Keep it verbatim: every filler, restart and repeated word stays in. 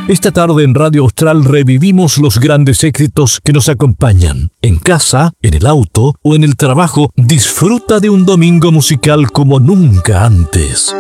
Esta tarde en Radio Austral revivimos los grandes éxitos que nos acompañan. En casa, en el auto o en el trabajo, disfruta de un domingo musical como nunca antes.